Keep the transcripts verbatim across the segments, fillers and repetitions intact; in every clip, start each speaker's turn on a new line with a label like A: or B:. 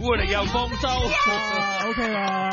A: 活力又放鬆。
B: O K 啦。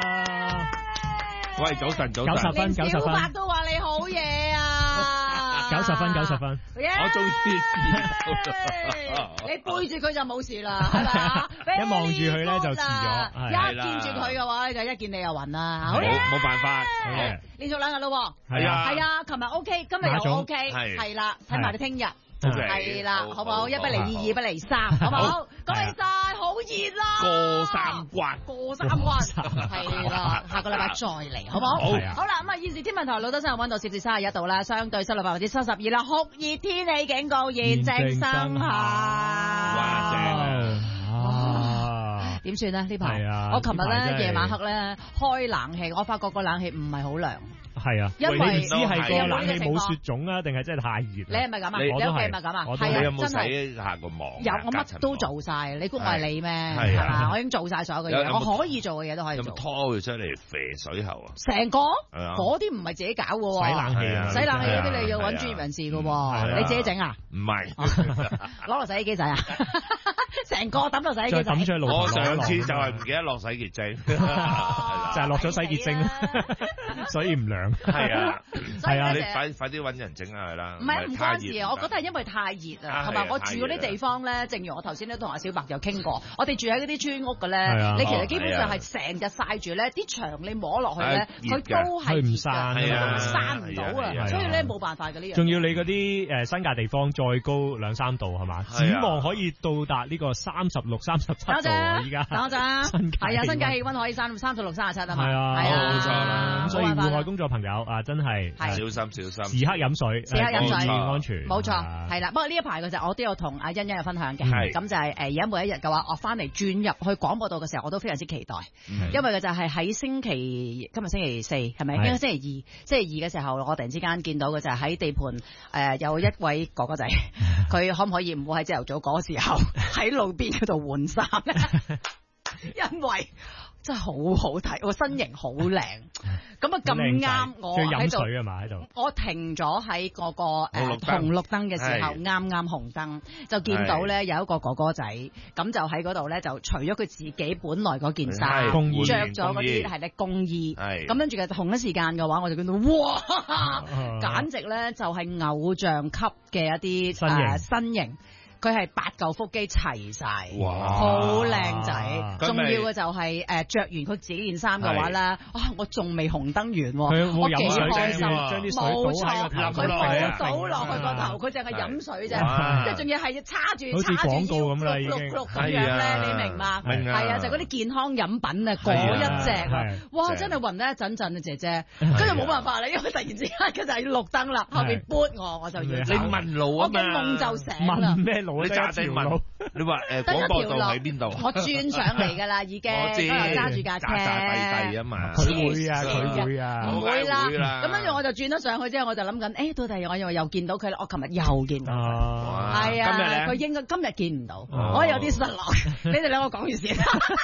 A: 喂，早晨，早晨。
B: 九十分，九十分。
C: 小白都話你好嘢啊！
B: 九十分，九十分。
A: 我終於知道。
C: 你背住佢就冇事啦，係咪？
B: 一望住佢咧就遲咗，
C: 一見住佢嘅話咧就一見你又暈啦。好嘢，
A: 冇辦法。
C: 連續兩日咯。
B: 係啊，
C: 係啊，琴日 O K，今日又 O K，係啦，睇埋你聽日。係啦，好唔好？一不離二，二不離三，好唔好？恭喜晒，好熱啦！
A: 過三關，
C: 過三關，係啦，下個禮拜再嚟，好唔好？好啦，咁啊，現時天文台錄得新聞溫度攝氏三十一度啦，相對濕度百分之七十二啦，酷熱天氣警告現正生效。
A: 哇！正
C: 啊！點算咧？呢排我琴日咧夜晚黑咧開冷氣，我發覺個冷氣唔係好涼。
B: 係啊，
C: 因為
B: 唔知係個冷氣冇雪種啊，定係真係太熱？
C: 你係咪咁啊？你屋企係咪咁啊？
A: 係啊，有冇洗下個網？
C: 有，我乜都做晒。你估我係你咩？係嘛？我已經做晒所有嘅嘢，我可以做嘅嘢都可以做。
A: 有冇拖佢出嚟肥水喉啊？
C: 成個嗰啲唔係自己搞嘅喎。
B: 洗冷氣啊！
C: 洗冷氣嗰啲你要揾專業人士嘅喎。你自己整啊？
A: 唔係，
C: 攞落洗衣機仔啊！成個抌落洗衣機仔。
B: 抌出去。
A: 我上次就係唔記得落洗潔精，
B: 就係落咗洗潔精，所以唔涼。
A: 係啊。
C: 係啊！
A: 你快快啲揾人整下佢啦。
C: 唔係唔關事啊！我覺得係因為太熱啊，同埋我住嗰啲地方咧，正如我頭先都同阿小白有傾過，我哋住喺嗰啲村屋嘅咧，你其實基本上係成日曬住咧，啲牆你摸落去咧，佢都係
B: 唔散，
C: 散唔到啊！所以咧冇辦法嘅呢樣。
B: 仲要你嗰啲誒新界地方再高兩三度係嘛？展望可以到達呢個三十六、三十七度啊！依家
C: 等我陣，係啊，新界氣温可以三三十六、三十七啊嘛。
B: 係啊，
A: 冇錯啦。
B: 所以戶外工作朋友啊，真係。
A: 小心小心，
B: 時刻飲水，
C: 時刻飲水，
B: 安全，
C: 冇錯，係啦。不過呢一排嘅就我都有同阿欣欣有分享嘅，咁就係誒而家每一日嘅話，我翻嚟轉入去廣播道嘅時候，我都非常之期待，因為嘅就係喺星期今日星期四係咪？應該星期二，星期二嘅時候，我突然之間見到嘅就係喺地盤誒有一位哥哥仔，佢可唔可以唔好喺朝頭早嗰個時候喺路邊嗰度換衫咧？因為真係好好睇，個身形好靚，咁啊咁啱我喺度，
B: 喺度，
C: 我停咗喺嗰個誒紅綠燈嘅時候，啱啱紅燈就見到咧有一個哥哥仔，咁就喺嗰度咧就除咗佢自己本來嗰件衫，着咗嗰啲係咧工衣，咁跟住嘅同一時間嘅話，我就見到哇，簡直咧就係偶像級嘅一啲誒身形。佢係八嚿腹肌齊晒，好靚仔。重要嘅就係誒著完佢自己件衫嘅話咧，啊我仲未紅燈完，我幾開心，
B: 將啲水
C: 冇錯，佢冇倒落去個頭，佢淨係飲水啫，即係仲要係叉住
B: 好似廣告咁啦，已經
C: 碌碌咁樣咧，你明嘛？
B: 明啊，
C: 係啊，就嗰啲健康飲品啊，嗰一隻啊，哇真係暈得一陣陣啊，姐姐，跟住冇辦法啦，因為突然之間佢就要綠燈啦，後邊撥我，我就要
A: 你問路啊嘛，
C: 我嘅夢就醒啦。
B: 問咩路？
A: 你揸地問，你話誒廣播道喺邊度？
C: 我轉上嚟㗎啦，已經，我
A: 知
C: 揸住架車，
A: 揸曬弟弟啊嘛，
B: 佢會啊，佢會啊，
C: 唔會啦。咁跟住我就轉咗上去之後，我就諗緊，誒到底我因為又見到佢啦，我琴日又見到，係啊，
A: 今日咧，
C: 佢應該今日見唔到，我有啲失落。你哋兩個講完先。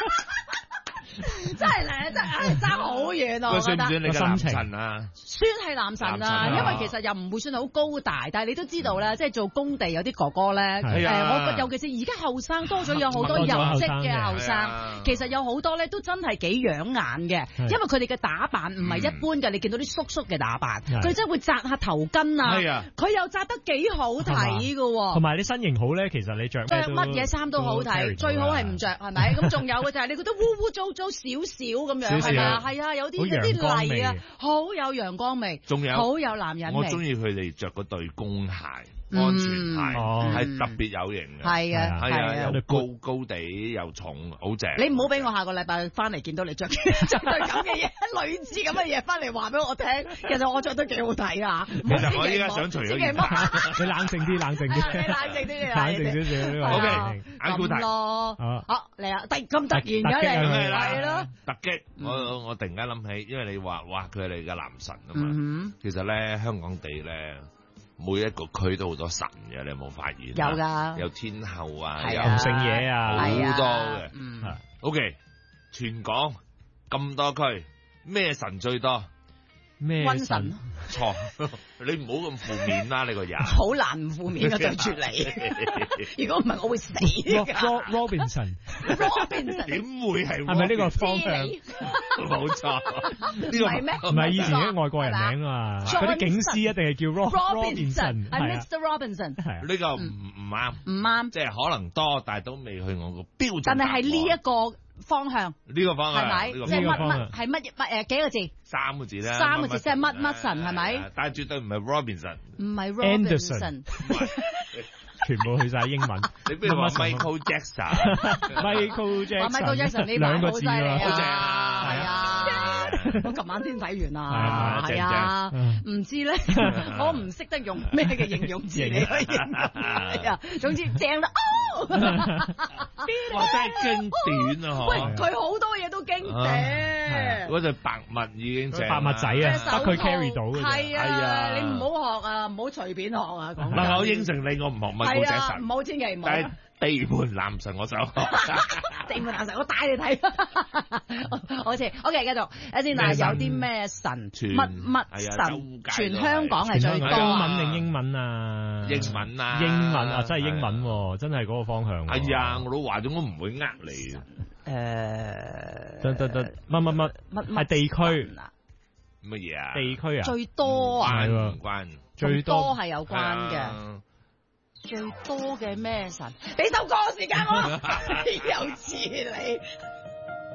C: 真係咧，真係爭好遠啊！我覺得。
A: 算唔算你嘅男神啊？
C: 算係男神啊，因為其實又唔會算好高大，但係你都知道咧，即係做工地有啲哥哥咧，誒，我尤其是而家後生多咗，有好多入職嘅後生，其實有好多咧都真係幾養眼嘅，因為佢哋嘅打扮唔係一般嘅，你見到啲叔叔嘅打扮，佢真係會紮下頭巾啊，佢又紮得幾好睇㗎喎，
B: 同埋你身形好咧，其實你着
C: 着乜嘢衫都好睇，最好係唔着係咪？咁仲有嘅就係你覺得污污糟糟少少咁樣係咪啊？係啊，有啲有啲麗啊，好有陽光味，仲有好有男人味。
A: 我中意佢哋着嗰對工鞋。安全鞋係特別有型嘅，
C: 係啊，
A: 係啊，又高高地又重，好正。
C: 你唔好俾我下個禮拜翻嚟見到你着着對咁嘅嘢，類似咁嘅嘢翻嚟話俾我聽。其實我着得幾好睇啊！
A: 其實我依家想除咗件，
B: 你冷靜啲，冷靜啲，
C: 你冷靜啲，
B: 冷靜少少。
A: O K，眼固題
C: 咯，好嚟啊！突咁突然嘅嚟，係咯，
A: 突擊。我我突然間諗起，因為你話哇，佢係你嘅男神啊嘛。其實咧，香港地咧。每一個區都好多神嘅，你有冇發現？
C: 有噶，
A: 有天后啊，
C: 啊
A: 有
B: 聖爺啊，
A: 好多嘅。
C: 嗯
A: ，OK，全港咁多區，咩神最多？
B: 咩
C: 瘟神？
A: 錯，你唔好咁負面啦，你個人。
C: 好難唔負面嘅對住你，如果唔係我會死㗎。
B: Robinson，
C: Robinson
A: 點會係？
B: 係咪呢個方向？
A: 冇錯，呢個
C: 係咩？
B: 唔係以前啲外國人名啊，嗰啲警司一定係叫 Robinson，
C: 係 Mister Robinson。
B: 係啊，
A: 呢個唔唔啱，
C: 唔啱，
A: 即係可能多，但係都未去我個標準。
C: 但係係呢一個方向，
A: 呢個方向
C: 係咪？即係乜乜係乜乜誒幾個字？
A: 三個字咧，
C: 三個字即係乜乜神係咪？
A: 但係絕對唔係 Robinson，
C: 唔係 Robinson。
B: 全部去晒英文，
A: 你不如話 Michael
B: Jackson，Michael
C: Jackson，Michael Jackson 呢
B: 兩個字
C: 啊，
B: 好
C: 正啊，係啊，我琴晚先睇完啊，係啊，唔知咧，我唔識得用咩嘅形容詞嚟去形容，係啊，總之正啦，哦，
A: 哇，真係經典啊，
C: 喂，佢好多嘢都經典，
A: 嗰隻白襪已經正，
B: 白襪仔啊，得佢 carry 到嘅，
C: 係啊，你唔好學啊，唔好隨便學啊，講。
A: 嗱，我應承你，我唔學咪。
C: 係啊，唔好千祈唔好。
A: 但係地盤男神我想學。
C: 地盤男神，我帶你睇。好似 OK，繼續。一先嗱，有啲咩神？乜乜神？全香港係最多。
B: 中文定英文啊？
A: 英文啊！
B: 英文啊，真係英文喎，真係嗰個方向。
A: 係啊，我都話咗，我唔會呃你。
C: 誒，
B: 得得得，乜乜乜乜係地區？
A: 乜嘢啊？
B: 地區啊？
C: 最多啊？
A: 唔關。
C: 最多係有關嘅。最多嘅咩神？俾首歌時間我，有似你。